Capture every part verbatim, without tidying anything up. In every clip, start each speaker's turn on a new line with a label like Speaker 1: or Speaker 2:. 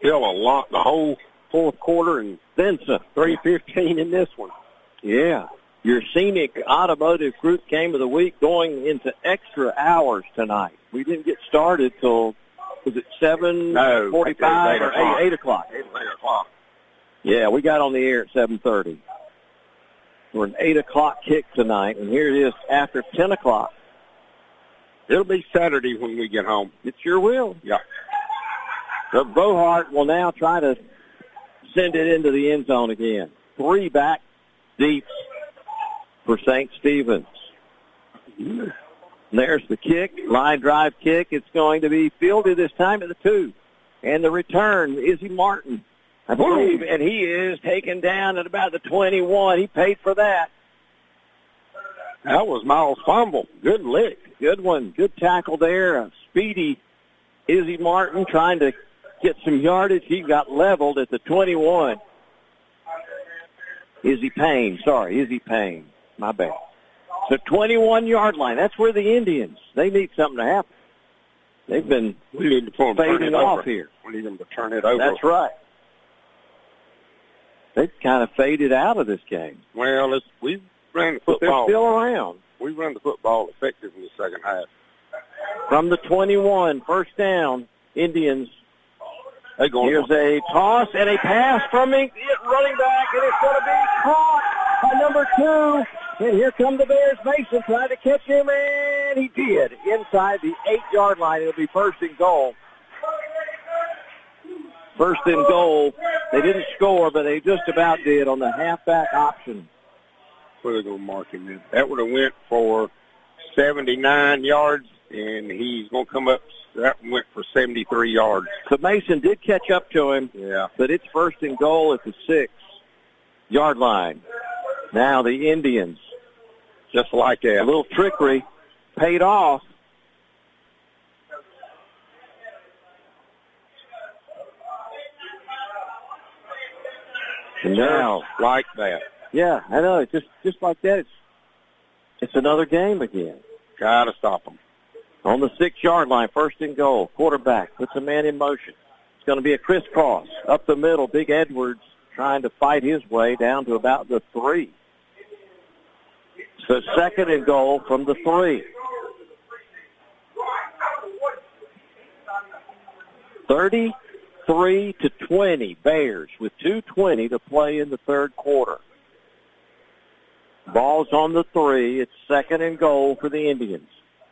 Speaker 1: Still a lot the whole fourth quarter, and
Speaker 2: then some.
Speaker 1: three fifteen in this one.
Speaker 2: Yeah. Your Scenic Automotive Group Game of the Week going into extra hours tonight. We didn't get started till, was it seven forty-five
Speaker 1: no,
Speaker 2: or eight, eight o'clock?
Speaker 1: eight o'clock.
Speaker 2: Yeah, we got on the air at seven thirty. We're an eight o'clock kick tonight, and here it is after ten o'clock.
Speaker 1: It'll be Saturday when we get home.
Speaker 2: It sure will.
Speaker 1: Yeah.
Speaker 2: So Bohart will now try to send it into the end zone again. Three back deep for Saint Stephen's. Mm. There's the kick, line drive kick. It's going to be fielded this time at the two. And the return, Izzy Martin, I believe, and he is taken down at about the twenty-one. He paid for that.
Speaker 1: That was Miles' fumble. Good lick.
Speaker 2: Good one. Good tackle there. A speedy Izzy Martin trying to get some yardage. He got leveled at the twenty-one. Izzy Payne. Sorry, Izzy Payne. My bad. So twenty-one-yard line. That's where the Indians, they need something to happen. They've been
Speaker 1: we need to turn
Speaker 2: fading
Speaker 1: it
Speaker 2: off
Speaker 1: over.
Speaker 2: here.
Speaker 1: We need them to turn it over.
Speaker 2: That's right. They've kind of faded out of this game.
Speaker 1: Well, it's, we ran the
Speaker 2: But they're
Speaker 1: football.
Speaker 2: still around.
Speaker 1: We run the football effective in the second half.
Speaker 2: From the twenty-one, first down, Indians.
Speaker 1: They going
Speaker 2: Here's a toss and a pass from the running back, and it's going to be caught by number two. And here come the Bears. Mason trying to catch him, and he did. Inside the eight-yard line, it'll be first and goal. First and goal. They didn't score, but they just about did on the halfback option.
Speaker 1: Where they going to mark him in? That would have went for seventy-nine yards, and he's going to come up. That went for seventy-three yards.
Speaker 2: So Mason did catch up to him.
Speaker 1: Yeah.
Speaker 2: But it's first and goal at the six-yard line. Now the Indians,
Speaker 1: just like that.
Speaker 2: A little trickery paid off. And now,
Speaker 1: like that.
Speaker 2: Yeah, I know. It's just just like that. It's it's another game again.
Speaker 1: Gotta stop them.
Speaker 2: On the six-yard line, first and goal. Quarterback puts a man in motion. It's going to be a crisscross up the middle. Big Edwards trying to fight his way down to about the three. So second and goal from the three. thirty-three to twenty, Bears with two twenty to play in the third quarter. Ball's on the three. It's second and goal for the Indians.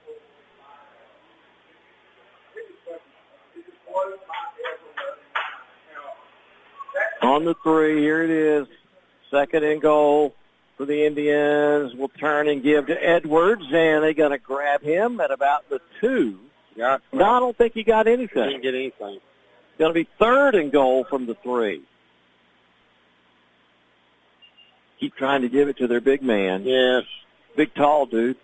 Speaker 2: On the three, here it is. Second and goal for the Indians. Will turn and give to Edwards, and they're going to grab him at about the two.
Speaker 1: Got
Speaker 2: no, I don't think he got anything.
Speaker 1: Didn't get anything.
Speaker 2: It's going to be third and goal from the three. Keep trying to give it to their big man.
Speaker 1: Yes.
Speaker 2: Big, tall dude.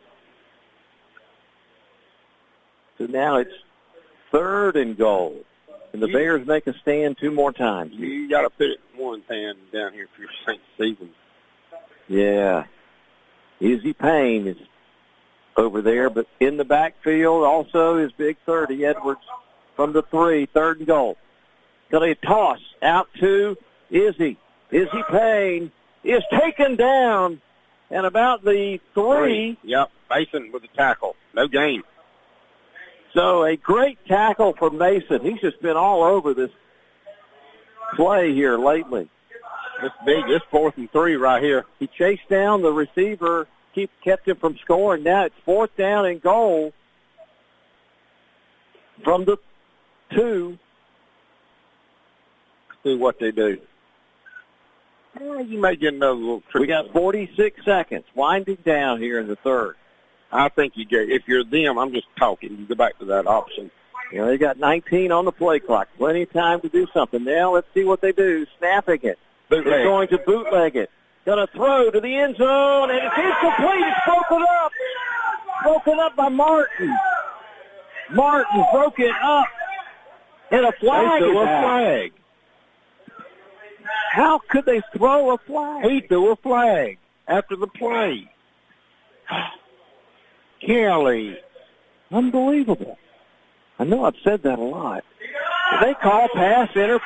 Speaker 2: So now it's third and goal. And the you, Bears make a stand two more times.
Speaker 1: You got to put it in one hand down here for your Saint Stephen's.
Speaker 2: Yeah. Izzy Payne is over there, but in the backfield also is big thirty, Edwards from the three, third and goal. Got a toss out to Izzy. Izzy Payne is taken down and about the three.
Speaker 1: three. Yep, Mason with the tackle. No gain.
Speaker 2: So a great tackle from Mason. He's just been all over this play here lately.
Speaker 1: This big, this fourth and three right here.
Speaker 2: He chased down the receiver, keep, kept him from scoring. Now it's fourth down and goal from the two.
Speaker 1: See what they do. Eh, you may get another little trick.
Speaker 2: We got forty-six seconds, winding down here in the third.
Speaker 1: I think you get, if you're them, I'm just talking, you go back to that option.
Speaker 2: You know, they got nineteen on the play clock. Plenty of time to do something. Now let's see what they do. Snapping it.
Speaker 1: Bootleg.
Speaker 2: They're going to bootleg it. Going to throw to the end zone, and it's incomplete. It's broken up. Broken up by Martin. Martin broke it up. And a flag
Speaker 1: They
Speaker 2: is
Speaker 1: threw a
Speaker 2: out.
Speaker 1: flag.
Speaker 2: How could they throw a flag?
Speaker 1: He threw a flag after the play. Kelly.
Speaker 2: Unbelievable. I know I've said that a lot. They call pass interference.